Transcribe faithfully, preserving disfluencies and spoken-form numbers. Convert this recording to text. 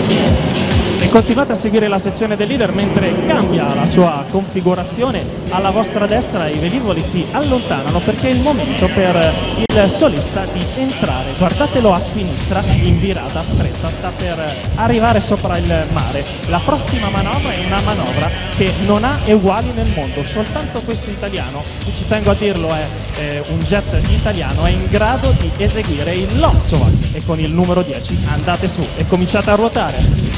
E continuate a seguire la sezione del leader mentre cambia la sua configurazione. Alla vostra destra i velivoli si allontanano perché è il momento per il solista di entrare. Guardatelo a sinistra in virata stretta, sta per arrivare sopra il mare. La prossima manovra è una manovra che non ha uguali nel mondo, soltanto questo italiano, ci tengo a dirlo, è eh, un jet italiano, è in grado di eseguire il Lotsovac e con il numero dieci andate su e cominciate a ruotare.